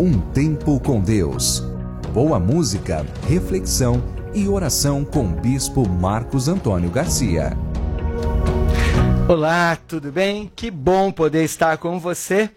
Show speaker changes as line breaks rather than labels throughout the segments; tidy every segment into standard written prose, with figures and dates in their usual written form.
Um tempo com Deus. Boa música, reflexão e oração com o Bispo Marcos Antônio Garcia.
Olá, tudo bem? Que bom poder estar com você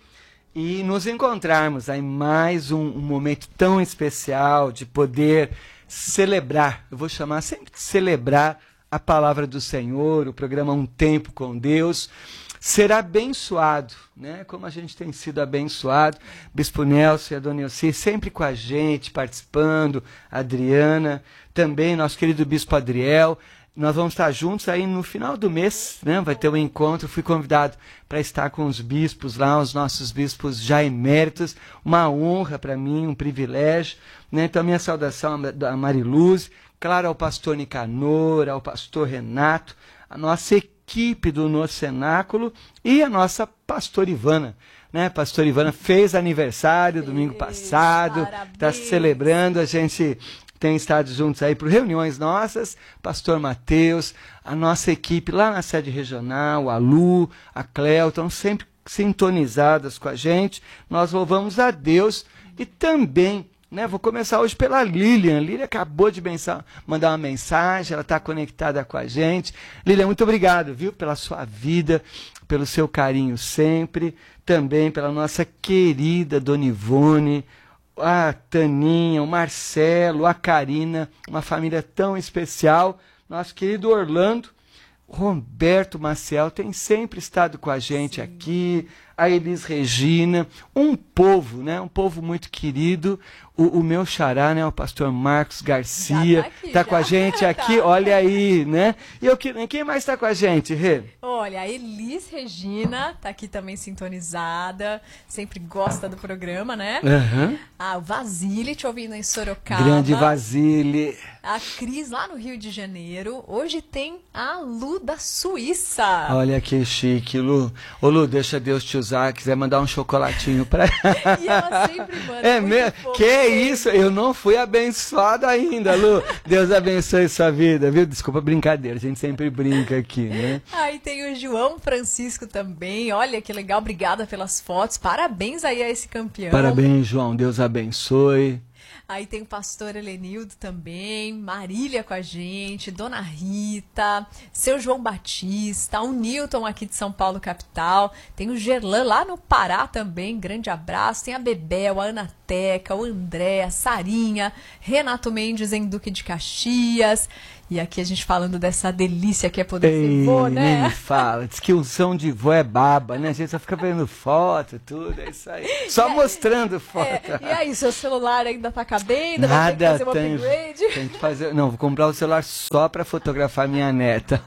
e nos encontrarmos em mais um momento tão especial de poder celebrar, eu vou chamar sempre de celebrar a palavra do Senhor, o programa Um Tempo com Deus. Ser abençoado, né? Como a gente tem sido abençoado, Bispo Nelson e a Dona Elci sempre com a gente, participando, a Adriana, também nosso querido Bispo Adriel. Nós vamos estar juntos aí no final do mês, né? Vai ter um encontro, fui convidado para estar com os bispos lá, os nossos bispos já eméritos, uma honra para mim, um privilégio, né? Então, minha saudação a Mariluz, claro, ao pastor Nicanor, ao pastor Renato, a nossa equipe do nosso cenáculo e a nossa pastora Ivana, né? Pastora Ivana fez aniversário domingo passado, está celebrando, a gente tem estado juntos aí por reuniões nossas, pastor Mateus, a nossa equipe lá na sede regional, a Lu, a Cleo, estão sempre sintonizadas com a gente. Nós louvamos a Deus e também, né, vou começar hoje pela Lilian. Lilian acabou de mandar uma mensagem, ela está conectada com a gente. Lilian, muito obrigado, viu, pela sua vida, pelo seu carinho sempre, também pela nossa querida Dona Ivone, a Taninha, o Marcelo, a Karina, uma família tão especial. Nosso querido Orlando, Roberto Maciel tem sempre estado com a gente aqui, a Elis Regina, um povo, né? Um povo muito querido, o meu xará, né? O pastor Marcos Garcia, tá com a gente aqui, olha aí, né? E quem mais está com a gente, Rê?
Olha, a Elis Regina tá aqui também sintonizada, sempre gosta do programa, né?
Uhum.
O Vasile te ouvindo em Sorocaba.
Grande Vasile.
A Cris lá no Rio de Janeiro. Hoje tem a Lu da Suíça.
Olha que chique, Lu. Ô, Lu, deixa Deus te usar, quiser mandar um chocolatinho pra ela.
E ela sempre manda.
É mesmo? Que isso? Eu não fui abençoado ainda, Lu. Deus abençoe sua vida, viu? Desculpa, brincadeira, a gente sempre brinca aqui, né?
Aí tem o João Francisco também. Olha que legal, obrigada pelas fotos. Parabéns aí a esse campeão.
Parabéns, João. Deus abençoe.
Aí tem o pastor Helenildo também, Marília com a gente, Dona Rita, seu João Batista, o Newton aqui de São Paulo, capital, tem o Gerlan lá no Pará também, grande abraço, tem a Bebel, a Ana Teca, o André, a Sarinha, Renato Mendes em Duque de Caxias. E aqui a gente falando dessa delícia que é poder ser vô, né?
Nem me fala. Diz que unção de vô é baba, né? A gente só fica vendo foto, tudo, é isso aí. Só mostrando foto.
E aí, seu celular ainda tá cabendo?
Nada,
vai ter que fazer um upgrade?
Tem que fazer. Não, vou comprar o celular só pra fotografar minha neta.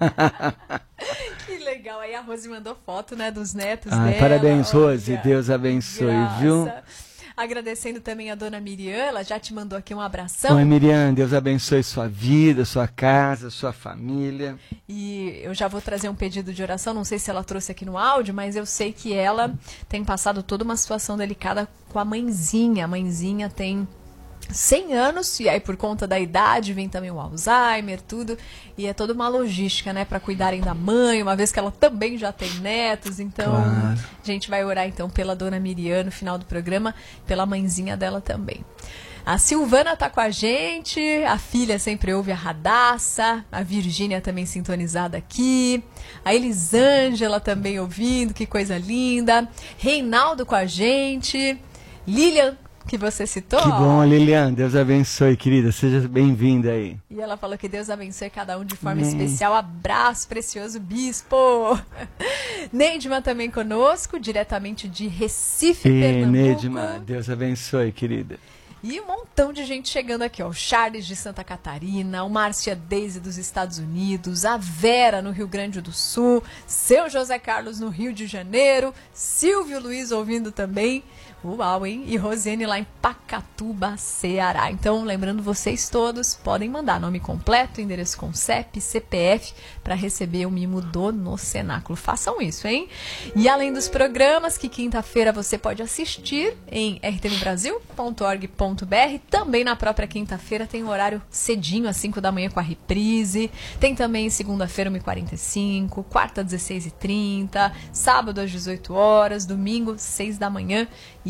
Que legal. Aí a Rose mandou foto, né, dos netos dela.
Parabéns, Rose.
Olha,
Deus abençoe, viu?
Agradecendo também a dona Miriam, ela já te mandou aqui um abração.
Oi, Miriam, Deus abençoe sua vida, sua casa, sua família.
E eu já vou trazer um pedido de oração, não sei se ela trouxe aqui no áudio, mas eu sei que ela tem passado toda uma situação delicada com a mãezinha. A mãezinha tem 100 anos, e aí por conta da idade vem também o Alzheimer, tudo, e é toda uma logística, né, para cuidarem da mãe, uma vez que ela também já tem netos, então
claro.
A gente vai orar então pela dona Miriam no final do programa, pela mãezinha dela também. A Silvana tá com a gente, a filha sempre ouve a Radassa, a Virgínia também sintonizada aqui, a Elisângela também ouvindo, que coisa linda, Reinaldo com a gente, Lilian, que você citou.
Que bom, Lilian. Deus abençoe, querida. Seja bem-vinda aí.
E ela falou que Deus abençoe cada um de forma especial. Abraço, precioso bispo. Neidma também conosco, diretamente de Recife, Pernambuco.
Neidma, Deus abençoe, querida.
E um montão de gente chegando aqui, ó. O Charles de Santa Catarina, o Márcia Deise dos Estados Unidos, a Vera no Rio Grande do Sul, seu José Carlos no Rio de Janeiro, Silvio Luiz ouvindo também. Uau, hein? E Rosane lá em Pacatuba, Ceará. Então, lembrando, vocês todos podem mandar nome completo, endereço com CEP, CPF, para receber o mimo do No Cenáculo. Façam isso, hein? E além dos programas que quinta-feira você pode assistir em rtvbrasil.org.br, também na própria quinta-feira tem um horário cedinho, às 5 da manhã com a reprise. Tem também segunda-feira, 1h45, quarta, 16h30, sábado às 18 horas, domingo, 6 da manhã. E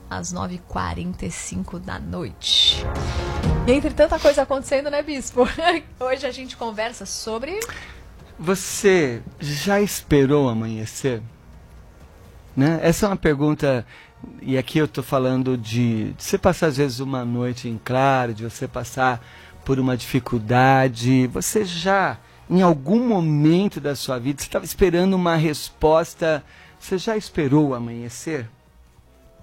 às 9h45 da noite. E entre tanta coisa acontecendo, né, Bispo? Hoje a gente conversa sobre...
Você já esperou amanhecer? Né? Essa é uma pergunta, e aqui eu estou falando de você passar às vezes uma noite em claro, de você passar por uma dificuldade. Você já, em algum momento da sua vida, você estava esperando uma resposta, você já esperou o amanhecer?